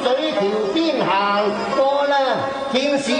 水橋邊行過啦，見市